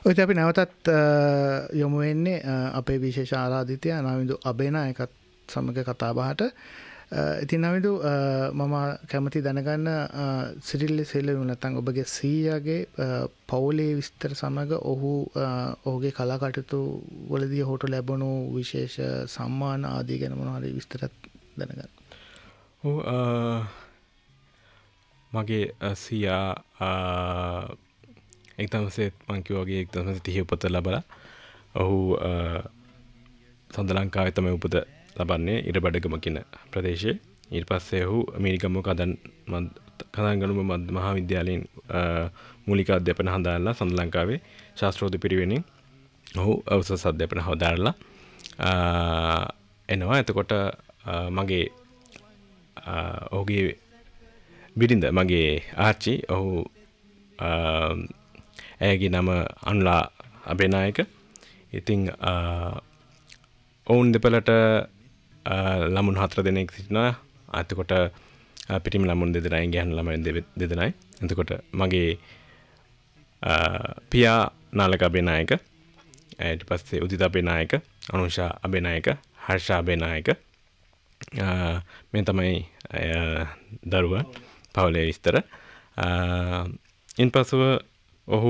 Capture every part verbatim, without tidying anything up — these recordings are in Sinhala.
ඔය අපි නැවතත් යොමු වෙන්නේ අපේ විශේෂ ආරාධිතය නවිදු අබේනායකත් සමග කතා බහට. ඉතින් නවිදු මම කැමති දැනගන්න සිරිල් සෙල්ලම් නැත්නම් ඔබගේ සීයාගේ පවුලේ විස්තර සමග ඔහු ඔහුගේ කලා කටයුතු වලදී ඔහුට ලැබුණු විශේෂ සම්මාන ආදී ගැන මොනවා හරි විස්තරයක් දැනගන්න. ඔව් මගේ සීයා එක්දහම්සිය මං කිව්වා වගේ එක්දහම්සිය තිහ උපත ලැබලා ඔහු සඳ ලංකාවේ තමයි උපත ලබන්නේ ඉරබඩගම කියන ප්‍රදේශයේ. ඊට පස්සේ ඔහු අමෙරිකම කදන් කදන්ගනුම මහා විද්‍යාලයෙන් මූලික අධ්‍යාපන හදාරලා සඳ ලංකාවේ ශාස්ත්‍රෝද්‍ය පිරිවෙනින් ඔහු උසස් අධ්‍යාපන හදාරලා එනවා. එතකොට මගේ ඔහුගේ බිරිඳ මගේ ආච්චි ඔහු ඇයගේ නම අනුලා අබේනායක. ඉතින් ඔවුන් දෙපළට ළමුන් හතර දෙනෙක් සිටිනවා. එතකොට පිටිම ළමුන් දෙදෙනයි ගැහැණු ළමයි දෙදෙනයි. එතකොට මගේ පියා නාලක අබේනායක, ඊට පස්සේ උදිත අබේනායක, අනුෂා අබේනායක, හර්ෂා අබේනායක මේ තමයි දරුවන් පවුලේ විස්තර. ඉන්පසුව ඔහු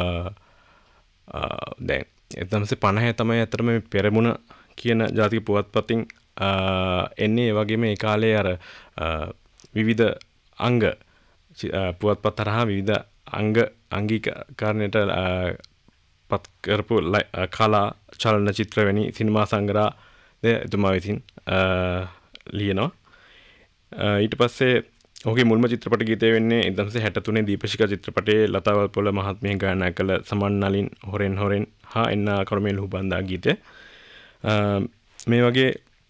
දැන් එක්දහම්සිය පනහ තමයි අතරම පෙරමුණ කියන ජාතික පුවත්පතින් එන්නේ. ඒ වගේම ඒ කාලේ අර විවිධ අංග පුවත්පත් තරහා විවිධ අංග අංගීකරණයට පත් කරපු කලා චලනචිත්‍ර වැනි සිනමා සංග්‍රහය එතුමා විසින් ලියනවා. ඊට පස්සේ ඔහුගේ මුල්ම චිත්‍රපට ගීතය වෙන්නේ එක්දහම්සිය හැට තුනේ දීපශිඛා චිත්‍රපටයේ ලතාවල් පොළ මහත්මිය ගායනා කළ සමන් නලින් හොරෙන් හොරෙන් හා එන්නා කරුමේ ලුහුබන්දා ගීතය. මේ වගේ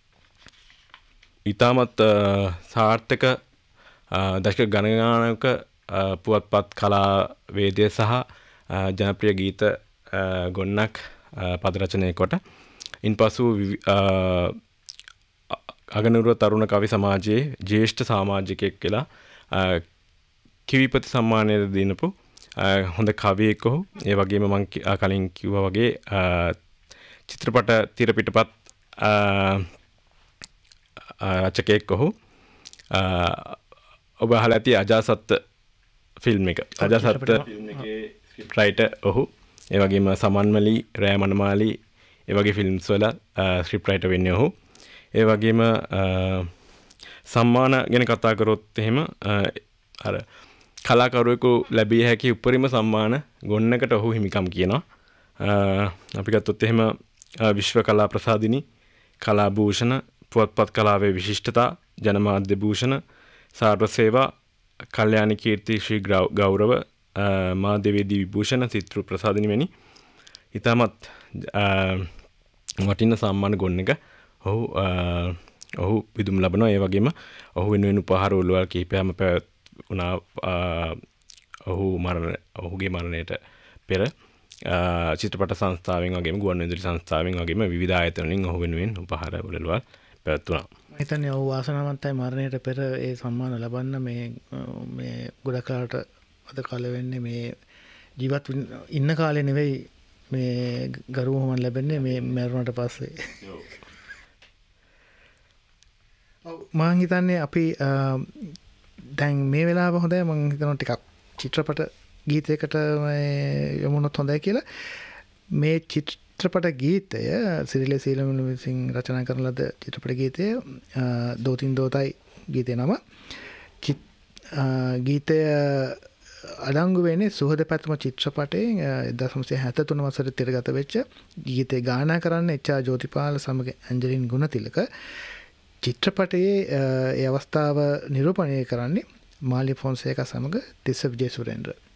ඉතාමත් සාර්ථක දශක ගණනාවක පුවත්පත් කලා වේදය සහ ජනප්‍රිය ගීත ගොන්නක් පද රචනය කොට ඉන්පසු අගනුවර තරුණ කවි සමාජයේ ජ්‍යෙෂ්ඨ සමාජිකයෙක් කියලා කිවිපති සම්මානය දීනපු හොඳ කවියෙක් ඔහු. ඒ වගේම මම කලින් කිව්වා වගේ චිත්‍රපට තිර පිටපත් රචකයෙක් ඔහු. ඔබ අහලා ඇති අජාසත් ෆිල්ම් එක. අජාසත් ෆිල්ම් එකේ ස්ක්‍රිප්ට් රයිටර් ඔහු. ඒ වගේම සමන්මලි, රෑ මනමාලි ඒ වගේ ෆිල්ම්ස් වල ස්ක්‍රිප්ට් රයිටර් වෙන්නේ ඔහු. ඒ වගේම සම්මාන ගැන කතා කරොත් එහෙම අර කලාකරුවෙකු ලැබිය හැකි උපරිම සම්මාන ගොන්නකට ඔහු හිමිකම් කියනවා. අපි ගත්තොත් එහෙම විශ්ව කලා ප්‍රසාදිනි, කලා භූෂණ, පුවත්පත් කලාවේ විශිෂ්ටතා, ජනමාධ්‍ය භූෂණ, සාර්ව සේවා, කල්යාණි කීර්ති ශ්‍රී ගෞරව, මාධ්‍යවේදී විභූෂණ, සිතෘ ප්‍රසාදිනි වැනි ඉතාමත් වටින සම්මාන ගොන්නක ඔහු ඔහු විදුම් ලබනවා. ඒ වගේම ඔහු වෙනුවෙන් උපහාර උළවල් කිහිපයක්ම පැවැත්වුණා. ඔහු මරණ ඔහුගේ මරණයට පෙර චිත්‍රපට සංස්ථාවෙන් වගේම ගුවන්විදුලි සංස්ථාවෙන් වගේම විවිධ ආයතන වලින් ඔහු වෙනුවෙන් උපහාර උළවල් පැවැත්වුණා. මම හිතන්නේ ඔහු වාසනාවන්තයි මරණයට පෙර ඒ සම්මාන ලබන්න. මේ මේ ගොඩක් කාලට අද කාලෙ වෙන්නේ මේ ජීවත් ඉන්න කාලේ නෙවෙයි මේ ගරු මොහොමන් ලැබෙන්නේ මේ මරණයට පස්සේ. මම හිතන්නේ අපි දැන් මේ වෙලාව හොඳයි. මම හිතනවා ටිකක් චිත්‍රපට ගීතයකට යමුනොත් හොඳයි කියලා. මේ චිත්‍රපට ගීතය සිරිල සීලම විසින් රචනා කරන ලද චිත්‍රපට ගීතය දෝතින් දෝතයි ගීතේ නම. ගීතය අඩංගු වෙන්නේ සුහද පැතුම චිත්‍රපටයෙන් එක්දහස් නවසිය හැත්තෑ තුන වසරේ තිරගත වෙච්ච ගීතේ ගායනා කරන්න එච්.ආර්. ජෝතිපාල සමග ඇන්ජලින් ගුණතිලක. චිත්‍රපටයේ ඒ අවස්ථාව නිරූපණය කරන්නේ මාලි ෆොන්සේකා සමග තිස්ස විජේසුරේන්ද්‍ර.